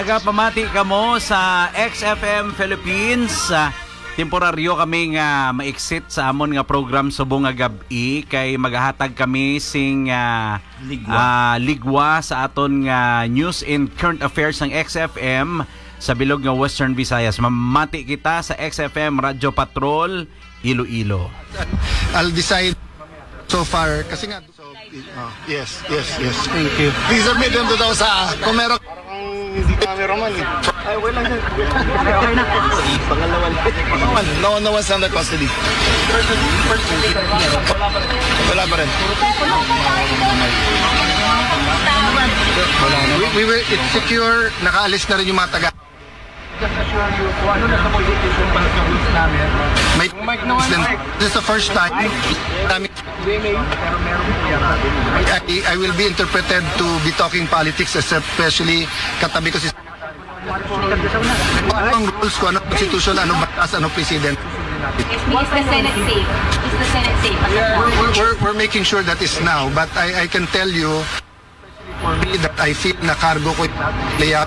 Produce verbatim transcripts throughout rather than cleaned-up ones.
Nagapamati kamo sa X F M Philippines. Uh, temporaryo kaming uh, ma-exit sa amon nga program subong nga gabi kay maghahatag kami sing uh, ligwa. Uh, ligwa sa aton nga news and current affairs ng X F M sa bilog nga Western Visayas. Mamati kita sa X F M Radio Patrol Iloilo. I'll decide so far kasi nga so, oh, yes, yes, yes. Thank you. Please submit them to daw sa kung meron hindi cameraman eh. Ay, wala na. Okay na. Pangalawan. Pangalawan. No, no one's under custody. Wala pa rin. We, we will, it's secure. Nakaalis na rin yung mga taga. Just assure you, kung ano na sa position para sa rules namin. May mic naman. This is the first time. Pero meron I, I will be interpreted to be talking politics, especially katabi ko si ano ang rules ko, ano constitution, ano batas, ano president. Is the Senate safe? Is the Senate safe? We're, we're, we're making sure that is now, but I, I can tell you for me that I feel na cargo ko layout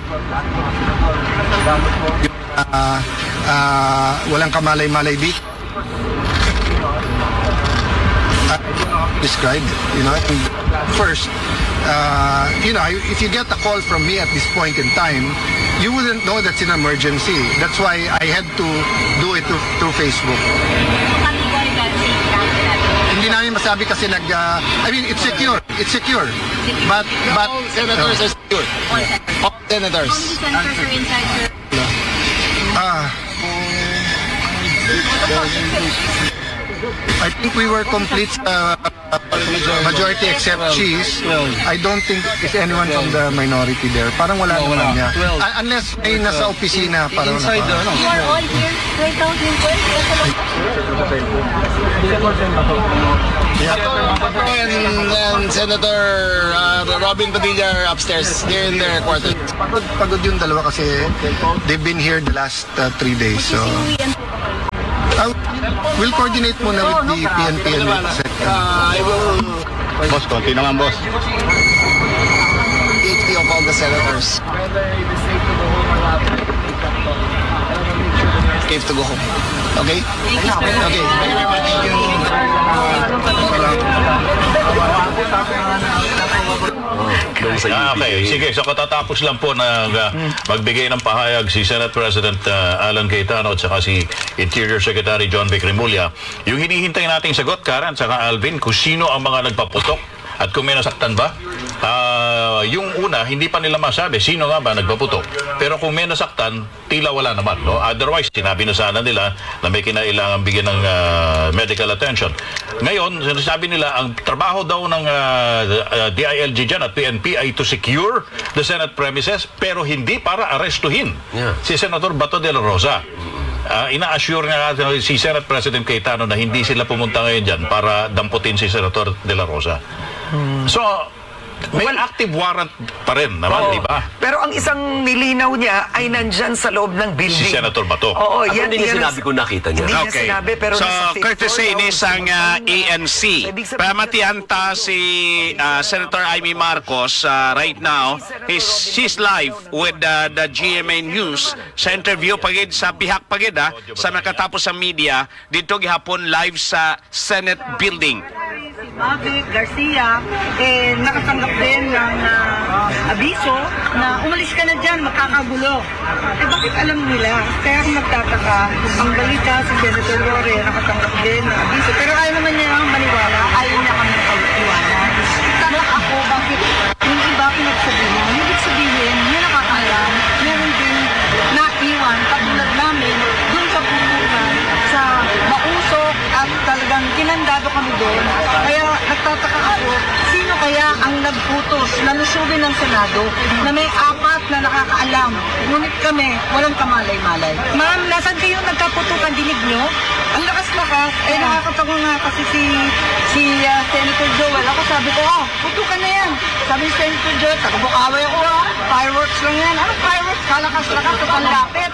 uh, uh, walang kamalay-malay dito. Uh, described, you know, first, uh, you know, if you get a call from me at this point in time, you wouldn't know that's an emergency. That's why I had to do it through, through Facebook. Hindi namin masabi kasi nag, uh, I mean, it's secure. It's secure. But, but, all senators are secure. All senators. How many senators are inside, sir? Ah. I think we were complete uh, majority except Cheese. I don't think is anyone from the minority there. Parang wala no, naman wala. niya. Uh, unless may nasa opisina. Parang inside the, no? You are all here right now in and, and Senator uh, Robin Padilla are upstairs. They're in their quarters. Pagod, pagod yung dalawa kasi they've been here the last uh, three days. So uh, we'll coordinate muna with the P N P and with the uh, I will... Boss, konti naman, boss. H P of all the senators. Safe to go home. Okay? Okay. Thank you very much. Ah, okay, sige. So katatapos lang po na uh, magbigay ng pahayag si Senate President uh, Alan Cayetano at saka si Interior Secretary John Vic Remulla. Yung hinihintay nating sagot, Karen, saka Alvin, kung sino ang mga nagpaputok at kung may nasaktan ba. Uh, yung una, hindi pa nila masabi sino nga ba nagpaputok. Pero kung may nasaktan, tila wala naman. No? Otherwise, sinabi na sana nila na may kinailangan bigyan ng uh, medical attention. Ngayon, sinasabi nila, ang trabaho daw ng uh, uh, D I L G dyan at P N P ay to secure the Senate premises, pero hindi para arestuhin yeah. si Senator Bato de la Rosa. Uh, ina-assure nga natin si Senate President Cayetano na hindi sila pumunta ngayon dyan para damputin si Senator de la Rosa. Hmm. So, may well, active warrant pa rin naman, oh, di ba? Pero ang isang nilinaw niya ay nandyan sa loob ng building. Si Senator Bato. Oo, At yan, hindi niya sinabi kung nakita niya. Hindi okay. niya sinabi, pero so, nasa courtesy ni sang uh, A N C. Pamatihan ta si uh, Senator Amy Marcos uh, right now. He's, she's live with uh, the G M A News sa interview pagid sa Pihak pagid ha, sa nakatapos sa media dito gihapon live sa Senate Building. Mavic Garcia, eh, nakatanggap din ng uh, abiso na umalis ka na dyan, makakagulo. Eh, bakit alam nila? Kaya kung nagtataka, ang balita si Senator Lore, nakatanggap din ng abiso. Pero ayaw naman niya ang maniwala, ayaw niya kami pag-iwanan. Tanong ako, bakit yung iba pinagsabihin? Ibig sabihin, may nakakaalam, meron din naiwan, katulad namin, dun sa pupunan, sa mausok at talagang kinandado kami doon. Kaya nagtataka ako, sino kaya ang nagputos na nusubin ng Senado na may apat na nakakaalam, ngunit kami walang kamalay-malay. Ma'am, nasan kayo nagkaputukan? Dinig nyo? Ang lakas-lakas, eh nakakatawa nga kasi si si uh, Senator Joel. Ako sabi ko, ah, putukan na yan. Sabi ni Senator Joel, taga-bukaway ako ah, fireworks lang yan. Ano fireworks? Kalakas-lakas sa panlapit.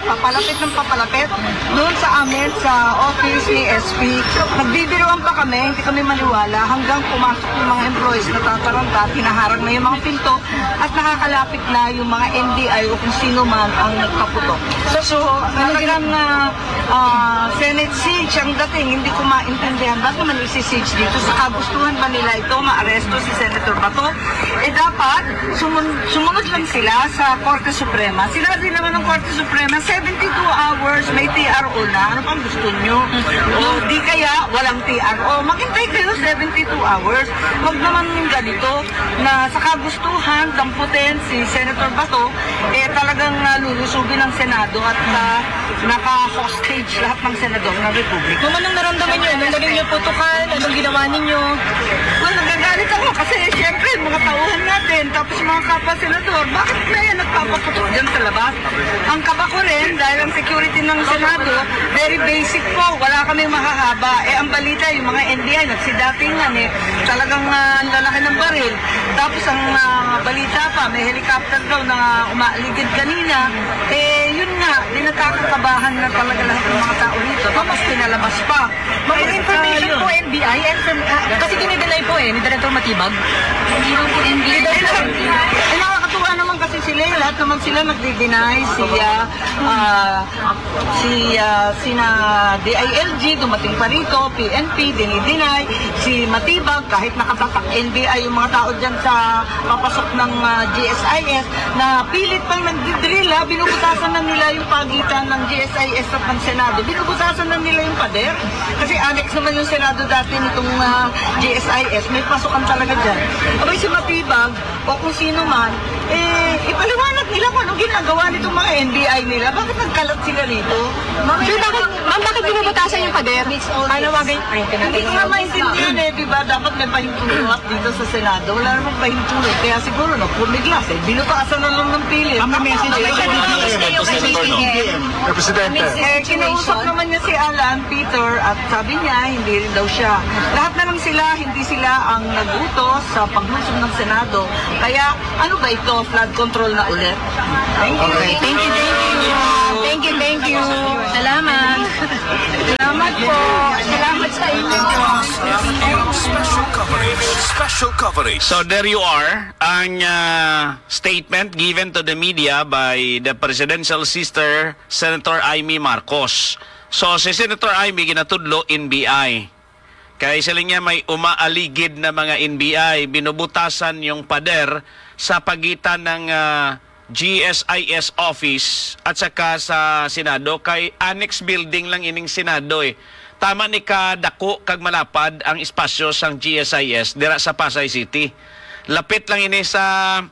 papalapit ng papalapit doon sa amin sa office ni S P. Nagbibiruan pa kami, hindi kami maniwala hanggang pumasok yung mga employees na tataranta, hinaharang na yung mga pinto at nakakalapit na yung mga N D I o kung sino man ang nagkaputok. So, talagang uh, uh, Senate siege ang dating, hindi ko maintindihan. Bakit naman isi-siege dito? Sa kagustuhan ba nila ito, maaresto si Senator Bato? Eh dapat, sumun- sumunod lang sila sa Korte Suprema. Sila din naman ng Korte Suprema, seventy-two hours, may T R O na. Ano pang gusto nyo? O di kaya, walang T R O. Maghintay kayo seventy-two hours. Huwag naman yung ganito na sa kagustuhan, damputin si Senator Bato, eh talagang uh, lulusubin ng Senado at uh, naka-hostage lahat ng senador ng Republika. Ma'am, anong naramdaman niyo? Anong naging niyo putukan? Anong ginawa ninyo? Well, nagagalit ako kasi syempre mga tauhan natin, tapos mga kapwa-senador, bakit na yan nagpapaputok dyan sa labas? Ang kaba ko rin, dahil ang security ng Senado, very basic po, wala kami mahahaba. Eh, ang balita, yung mga N D I, nagsidatingan eh, talagang uh, ang lalaki ng baril. Tapos ang uh, balita pa, may helicopter daw na umaaligid kanina, eh, yun nga, di nakakakabahan na talaga lahat ng mga tao dito. Tapos pinalabas pa. Mga information po N B I, and from, ah, kasi dinideny po eh, ni Director Matibag. Hindi lang po N B I. Eh, nakakatuwa naman kasi sila, eh, lahat naman sila nagdi-deny. Si, uh, uh, si, uh, sina D I L G, dumating pa rito, P N P, dinideny. Si Matibag, kahit nakapatak N B I yung mga tao dyan sa papasok ng uh, G S I S, na pilit pang nagdidrill, ha, binubutasan na nila yung pagitan ng G S I S at ng Senado. Binubutasan na nila yung pader. Kasi annex naman yung Senado dati nitong uh, G S I S, may pasukan talaga dyan. Abay si Matibag, o kung sino man, eh, ipaliwanag nila kung anong ginagawa nitong mga N B I nila. Bakit nagkalat sila rito? Sir, bakit, ma'am, bakit binubutasan yung pader? Paano magay? Hindi ko nga maintindihan eh, di ba? Dapat may pahintulot dito sa Senado. Wala namang pahintulot. Kaya siguro, no, pumiglas eh. Binutasan na lang ng pilit. Ang message Presidente. Eh, kinausap naman niya si Alan, Peter, at sabi niya, hindi rin daw siya. Lahat na lang sila, hindi sila ang nagutos sa paglusong ng Senado. Kaya, ano ba ito? Flood control na ulit? Thank you. Okay. Thank you, thank you. Thank you, thank you. Salamat. Salamat po. Salamat sa inyo. Special coverage. Special coverage. So there you are, ang uh, statement given to the media by the presidential sister, Senator Amy Marcos. So si Senator Amy ginatudlo N B I. Kaya sila niya may umaaligid na mga N B I, binubutasan yung pader sa pagitan ng uh, G S I S office at saka sa Senado. Kay annex building lang ining Senado eh. Tama ni ka dako kag malapad ang espasyo sang G S I S dira sa Pasay City. Lapit lang ini sa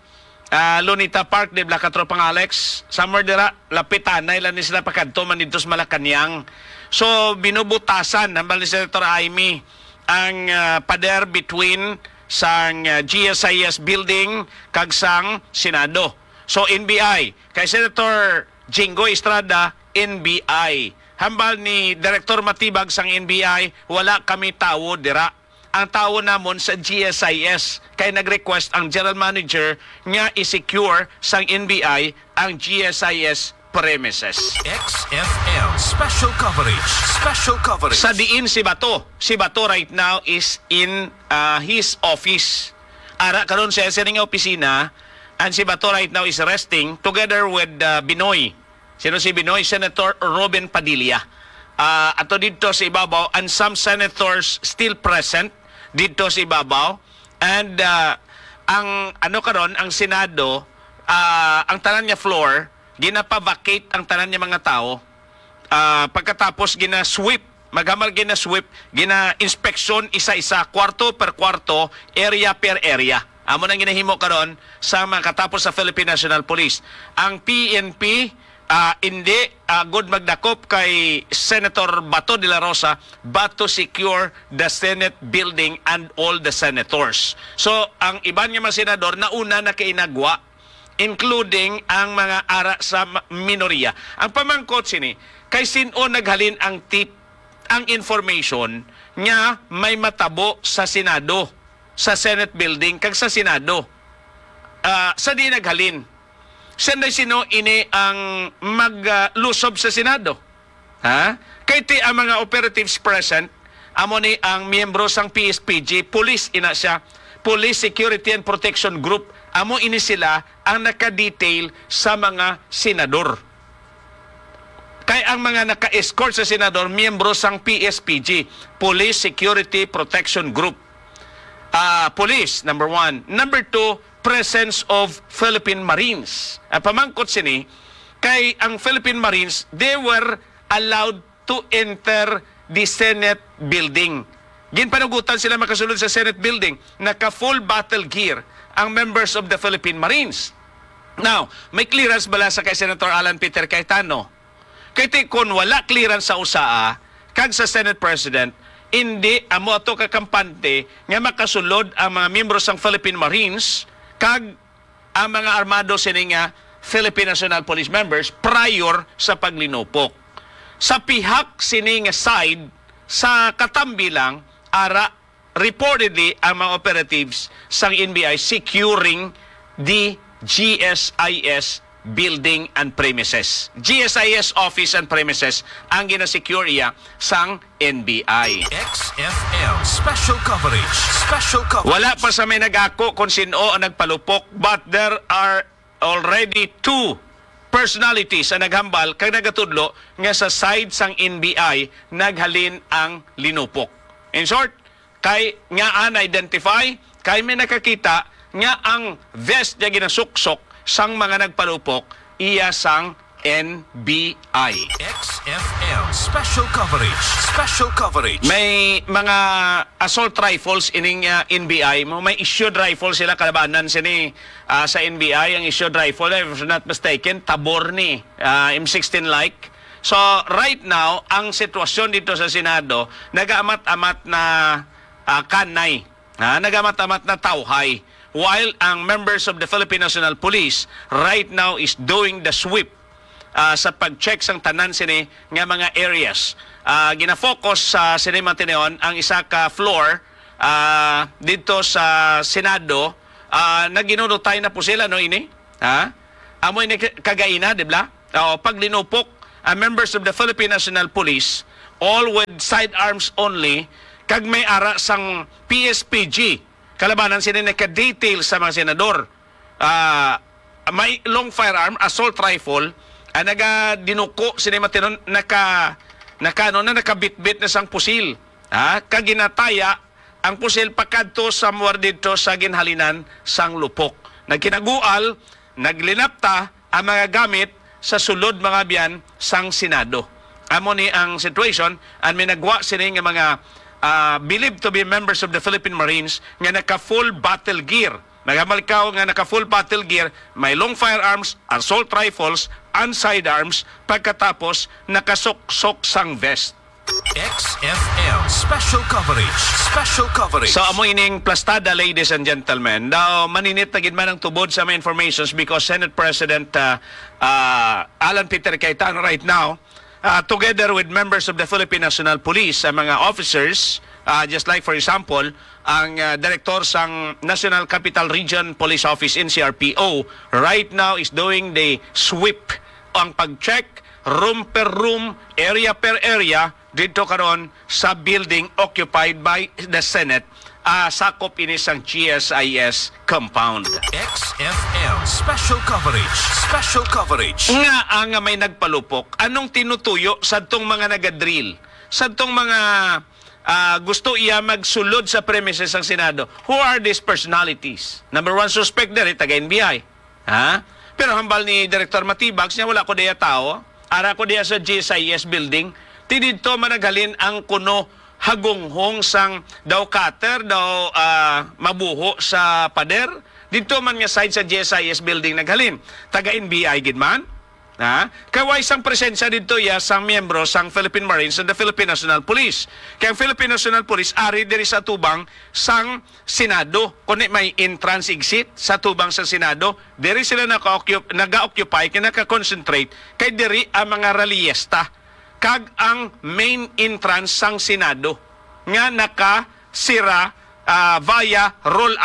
uh, Lunita Park de Blacatropang Alex. Somewhere dira lapitan na ilan ni sila pakadto man dito sa Malacañang. So binubutasan ng ni Senator Amy ang uh, pader between sang uh, G S I S building kag sang Senado. So N B I kay Senator Jingo Estrada, N B I. Hambal ni Director Matibag sang N B I, wala kami tawo dira. Ang tawo namon sa G S I S. Kay nag-request ang General Manager nga i-secure sang N B I ang G S I S premises. X F M. Special coverage. Special coverage. Sa diin si Bato. Si Bato right now is in uh, his office. Ara karon siya sa nga opisina, and si Bato right now is resting together with uh, Binoy. Sino si Binoy? Senator Robin Padilla. Uh, ato dito sa ibabaw, and some senators still present dito sa ibabaw. And uh, ang ano karon ang Senado, uh, ang tanan niya floor, ginapa-vacate ang tanan niya mga tao. Uh, pagkatapos gina-sweep, magamal gina-sweep, gina-inspeksyon isa-isa, kwarto per kwarto, area per area. Amo nang ginahimo karon sa mga katapos sa Philippine National Police. Ang P N P, Uh, hindi uh, good magdakop kay Senator Bato de la Rosa but to secure the Senate building and all the senators. So, ang iban nga mga senador na una na kainagwa, including ang mga ara sa minorya. Ang pamangkot sini, kay sino naghalin ang tip, ang information nga may matabo sa Senado, sa Senate building, kag sa Senado. Uh, sa di naghalin. Sanday sino ini ang maglusob sa Senado. Ha? Kay ti ang mga operatives present, amo ni ang miyembro sang P S P G, police ina siya, Police Security and Protection Group. Amo ini sila ang naka-detail sa mga senador. Kay ang mga naka-escort sa senador, miyembro sang P S P G, Police Security Protection Group. Uh, police, number one. Number two, presence of Philippine Marines. Uh, pamangkot sini, kay ang Philippine Marines, they were allowed to enter the Senate building. Ginpanugutan sila makasulod sa Senate building. Naka-full battle gear ang members of the Philippine Marines. Now, may clearance bala sa kay Senator Alan Peter Cayetano. Kaya kung wala clearance sa U S A A, kag sa Senate President, hindi amo ato kakampante nga makasulod ang mga miyembro sang Philippine Marines kag ang mga armado sini nga Philippine National Police members prior sa paglinupok. Sa pihak sini nga side, sa katambi lang, ara reportedly ang mga operatives sang N B I securing the G S I S building and premises. G S I S office and premises ang ginasecure iya sang N B I. X F L Special Coverage. Special Coverage. Wala pa sa may nag-ako kung sino ang nagpalupok, but there are already two personalities ang naghambal kag nagatudlo nga sa side sang N B I naghalin ang linupok. In short, kay nga un-identify, kay may nakakita nga ang vest niya ginasuksok sang mga nagpalupok, iya sang N B I. X F L Special Coverage. Special Coverage. May mga assault rifles ining uh, N B I mo, may issued rifle sila kalabanan sini uh, sa N B I. Ang issued rifle, if I'm not mistaken, tabor ni uh, M sixteen like. So right now, ang sitwasyon dito sa Senado, nag-amat-amat na uh, kanay, ha? Nag-amat-amat na tauhay. While ang members of the Philippine National Police right now is doing the sweep uh, sa pag-check sang tanan sini nga mga areas. Uh, gina-focus sa uh, sini Mantineon ang isa ka floor uh, dito sa Senado. Uh, naginunutay na po sila, no, ini? Ha? Amoy ni kagaina, di ba? Uh, pag linupok, uh, members of the Philippine National Police, all with sidearms only, kag may ara sang P S P G, kalabanan sila naka-detail sa mga senador. Uh, may long firearm, assault rifle, uh, naga-dinuko sila matinon, naka, naka, no, na nakabitbit na sang pusil. Uh, kaginataya, ang pusil pakadto sa muwar dito sa ginhalinan sang lupok. Nagkinagual, naglinapta ang mga gamit sa sulod mga biyan sang Senado. Amo ni ang situation, and may nagwa sila ng mga Uh, believed to be members of the Philippine Marines nga naka-full battle gear. Nagamalikaw nga naka-full battle gear, may long firearms, assault rifles, and sidearms, pagkatapos nakasok-sok sang vest. X F L Special Coverage. Special Coverage. So amo ining plastada, ladies and gentlemen. Daw maninit na gid man ang tubod sa mga informations because Senate President uh, uh, Alan Peter Cayetano right now, Uh, together with members of the Philippine National Police, ang mga officers, uh, just like for example, ang uh, director sang National Capital Region Police Office, N C R P O, right now is doing the sweep, ang pag-check room per room, area per area, dito karon sa building occupied by the Senate, uh, sakop ini sang G S I S compound. X F L Special Coverage. Special Coverage. Nga ang may nagpalupok, anong tinutuyo sa tong mga nagadrill, sa tong mga uh, gusto iya magsulod sa premises ng Senado? Who are these personalities? Number one suspect dere, taga N B I. Ha? Pero hambal ni Director Matibags niya, wala ko diya tao. Ara ko diya sa G S I S building. Tidito managhalin ang kuno hagunghong sang daw cutter, daw uh, mabuho sa pader. Dito man nga side sa G S I S building naghalin. Taga N B I gid man. Ha? Kaway sang presensya dito ya sang miyembro sang Philippine Marines and the Philippine National Police. Kaya ang Philippine National Police ari diri sa tubang sang Senado. Kundi may entrance exit sa tubang sa Senado, diri sila naka-occupy, naga-occupy, kaya naka-concentrate kay diri ang mga rallyesta. Kag ang main entrance sang Senado nga naka-sira uh, via roll-up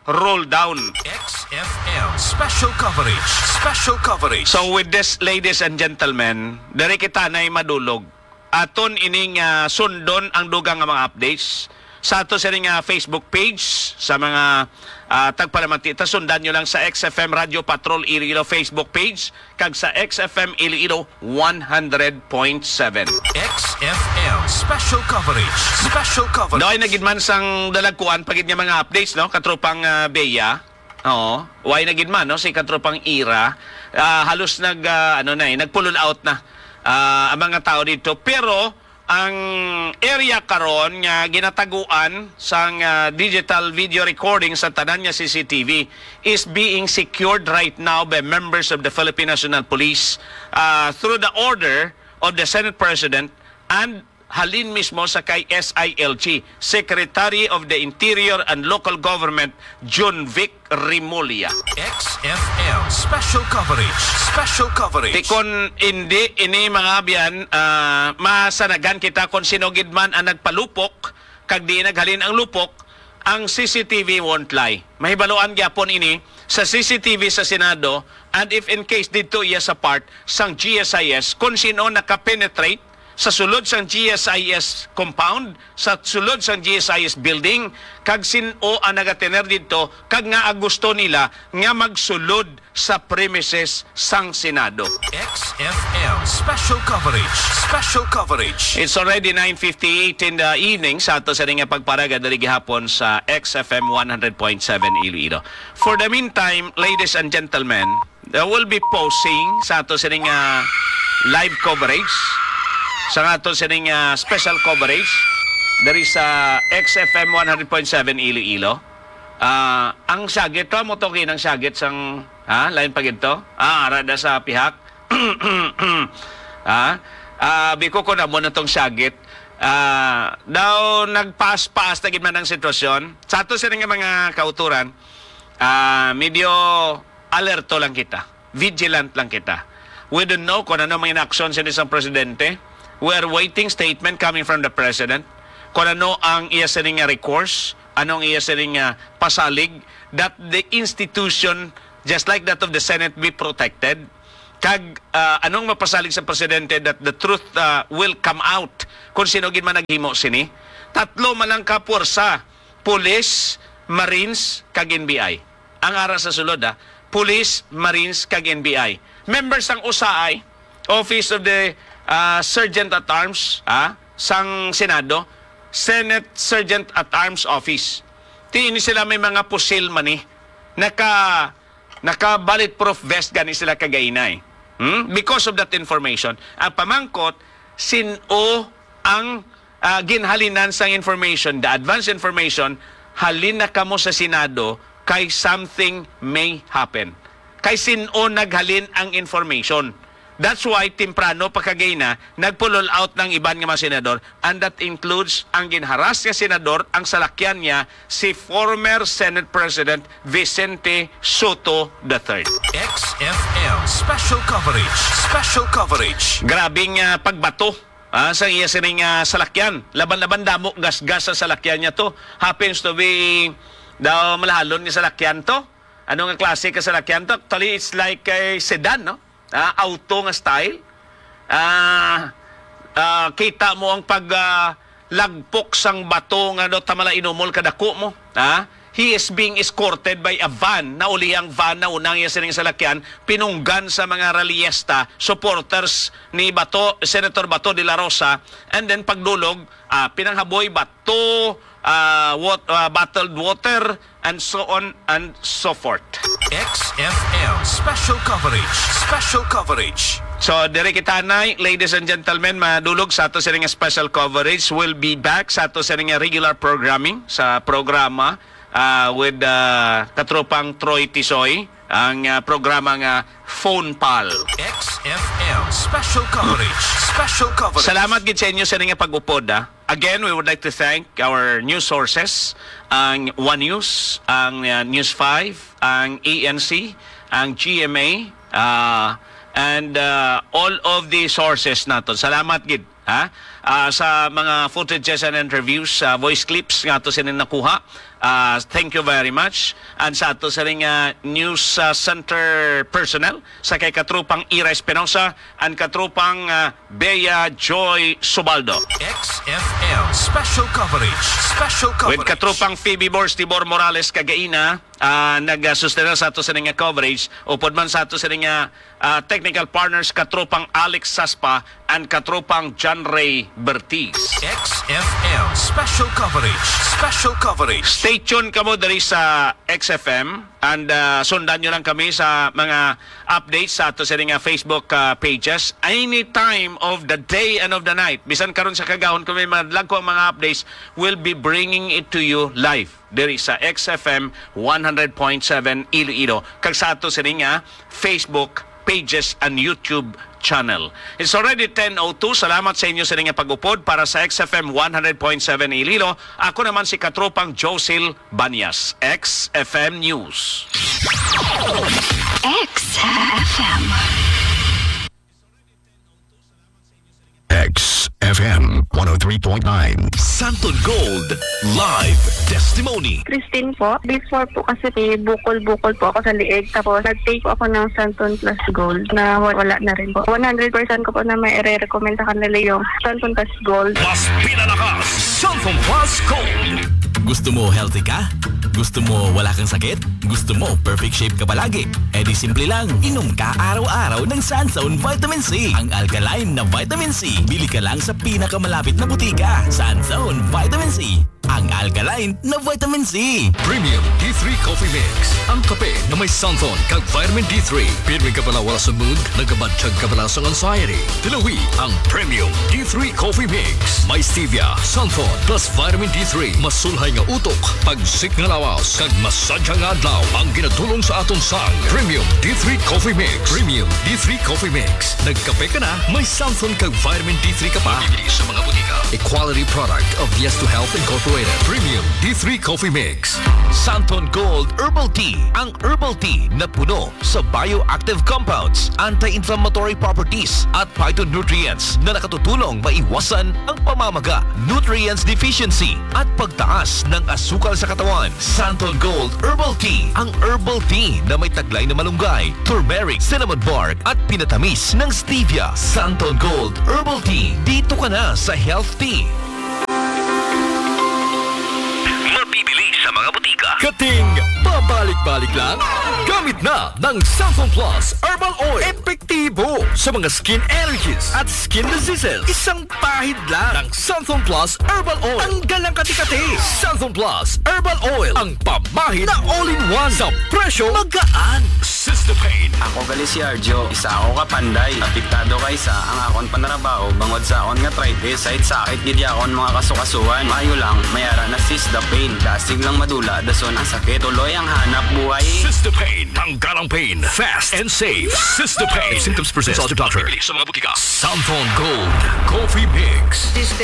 roll down. X F M special coverage. Special coverage. So with this, ladies and gentlemen, diri kita na madulog. Aton ining uh, sundon ang dugang nga mga updates sa ato sa ring uh, Facebook page sa mga uh, tagpalamanti. Ta sundan nyo lang sa X F M Radio Patrol Iloilo Facebook page kag sa X F M Iloilo one hundred point seven. X F M special coverage. Special coverage. Doay nagidman sang dalagkuan pagid nga mga updates no katropang uh, Beya. Oo, way nagidman no si katropang Ira. Uh, halos nag uh, ano na eh, nagpull out na uh, ang mga tao dito, pero ang area karon nga ginataguan sang uh, digital video recording sa tanan nga C C T V is being secured right now by members of the Philippine National Police uh, through the order of the Senate President and halin mismo sa kay S I L G, Secretary of the Interior and Local Government, John Vic Remulla. X F M special coverage. Special coverage. Tikon hindi ini mga biyan uh, masanagan kita kung sinugid man ang nagpalupok kag di naghalin ang lupok, ang C C T V won't lie. Mahibaloan gyapon ini sa C C T V sa Senado, and if in case dito iya sa part sang G S I S kung sino nakapenetrate sa sulod sang G S I S compound, sa sulod sang G S I S building, kag sino ang nagatener dito, kag nga gusto nila nga magsulod sa premises sang Senado. X F M special coverage. Special coverage. It's already nine fifty-eight in the evening sa ato sa ring pagparaga dali gihapon sa X F M one hundred point seven Iloilo. For the meantime, ladies and gentlemen, there will be posting sa ato sa ring uh, live coverage sa ato sa ring uh, special coverage dari sa X F M one hundred point seven Iloilo. Uh, ang sagit to mo to kinang sagit sang ha lain pag ito ah arada sa pihak ha ah biko ko na mo na tong sagit ah daw nagpas-pas na gid man ang sitwasyon sa ato sa ring mga kauturan. Ah medyo alerto lang kita, vigilant lang kita. We don't know kung ano mga action sa isang presidente. We are waiting statement coming from the President kung ano ang iya sa ring recourse, anong iya sa ring pasalig that the institution just like that of the Senate be protected. Kag uh, anong mapasalig sa Presidente that the truth uh, will come out kung sino gid man naghimo sini. Tatlo man lang ka puwersa, Police, Marines, kag N B I. Ang ara sa sulod ha, Police, Marines, kag N B I. Members ng U S A I, Office of the uh, Sergeant at Arms, ah, sang Senado, Senate Sergeant at Arms Office. Tiini sila may mga pusil man eh. Naka, naka bulletproof vest gani sila kagainay. Hmm? Because of that information, ang pamangkot, sino ang uh, ginhalinan sang information, the advance information, halin na kamo sa Senado kay something may happen. Kay sino naghalin ang information. That's why temprano pagkagay na nagpulol out ng iban nga mga senador, and that includes ang ginharas nga senador, ang salakyan niya si former Senate President Vicente Soto the third. X F M special coverage. Special coverage. Grabing uh, pagbato ah, sa iya sining uh, salakyan. Laban-laban damo gas-gas sa salakyan niya to. Happens to be daw malahalon ni salakyan to. Ano nga klase ka salakyan to? Actually, it's like a sedan, no? Uh, auto nga style. Uh, uh, kita mo ang pag uh, lagpok sang bato nga do tamala inumol kadako mo. Uh, he is being escorted by a van na uli ang van na unang iya sining salakyan pinunggan sa mga rallyesta supporters ni Bato, Senator Bato de la Rosa, and then pagdulog uh, pinanghaboy bato, uh, wat, uh, bottled water, and so on and so forth. X F M special coverage. Special coverage. So, dire kita na, ladies and gentlemen, madulog sa ato sa ring special coverage. We'll be back sa ato sa ring regular programming sa programa uh, with uh, katropang Troy Tisoy, ang uh, programa nga Phone Pal. X F M special coverage. Special coverage. Salamat gid sa inyo sa ring pag-upod. Ah. Again, we would like to thank our news sources, ang One News, ang uh, News five, ang A N C, ang G M A, uh, and uh, all of the sources naton. Salamat gid. Ha? ah, sa mga footages and interviews, ah, voice clips nga to sining nakuha. Ah, thank you very much. And sa ato sa ring ah, news ah, center personnel sa kay katrupang Ira Espinosa and katrupang ah, Bea Joy Subaldo. X F M special coverage. Special coverage. With katrupang Phoebe Bors Tibor Morales Kagaina, uh, nag-sustenta sa ato sa ring coverage upod man sa ato sa ring uh, technical partners katrupang Alex Saspa and katrupang John Ray Bertiz. X F M special coverage. Special coverage. Stay tuned kamo dali sa X F M and uh, sundan nyo lang kami sa mga updates sa ato sa ring uh, Facebook uh, pages any time of the day and of the night. Bisan karon sa kagahon kung may mga lagko ang mga updates, we'll be bringing it to you live diri sa X F M one hundred point seven Iloilo kag sa ato sa ring uh, Facebook pages and YouTube channel. It's already ten oh two. Salamat sa inyo sa inyong pag-upod para sa X F M one hundred point seven Iloilo. Ako naman si katropang Josil Banyas, X F M News. X F M. X F M one oh three point nine. Santon Gold Live Testimony. Christine po. Before po kasi may bukol-bukol po ako sa liig. Tapos nag-take po ako ng Santon Plus Gold na wala na rin po. one hundred percent ko po na may i-recommend sa kanila yung Santon Plus Gold. Mas pinalakas Santon Plus Gold. Gusto mo healthy ka? Gusto mo wala kang sakit? Gusto mo perfect shape ka palagi? Eh di simple lang. Inom ka araw-araw ng Sanzone Vitamin C. Ang alkaline na vitamin C. Bili ka lang sa pinakamalapit na butika. Sanzone Vitamin C. Ang alkaline na vitamin C. Premium D three Coffee Mix. Ang kape na may Santon kag vitamin D three. Pirmi ka pala wala sa mood, nagabatsyag ka pala sa anxiety. Tilawi ang Premium D three Coffee Mix. May stevia, Santon plus vitamin D three. Masulhay nga utok, pagsik nga lawas, kag masadya nga adlaw. Ang ginatulong sa aton sang Premium D three Coffee Mix. Premium D three Coffee Mix. Nagkape ka na, may Santon kag vitamin D three ka pa. Bibili sa mga butika. A quality product of Yes to Health Incorporated. Premium D three Coffee Mix. Santon Gold Herbal Tea. Ang herbal tea na puno sa bioactive compounds, anti-inflammatory properties at phytonutrients na nakatutulong maiwasan ang pamamaga, nutrients deficiency at pagtaas ng asukal sa katawan. Santon Gold Herbal Tea. Ang herbal tea na may taglay na malunggay, turmeric, cinnamon bark at pinatamis ng stevia. Santon Gold Herbal Tea. Dito ka na sa Health Tea. Mabibili sa mga butika. Kating pabalik-balik lang? Gamit na ng Santon Plus Herbal Oil. Epektibo sa mga skin allergies at skin diseases. Isang pahid lang ng Santon Plus Herbal Oil. Tanggal ang kati-kati. Santon Plus Herbal Oil. Ang pamahid na all-in-one sa presyo magaan. Sister Pain. Ako gali si Arjo. Isa ako kapanday. Apektado kay sa ang akon panarabaho. Bangod sa akon nga arthritis. Side sakit gidi akon mga kasukasuan. Mayo lang. Mayara na Sister Pain. Dasig lang madula. Dason ang sakit. Tuloy ang hanap buhay. Sister Pain. Tanggal ang pain. Fast and safe. Sister Pain. Symptoms present. Consult your doctor. Sa mga butika. Santon Gold Coffee Mix.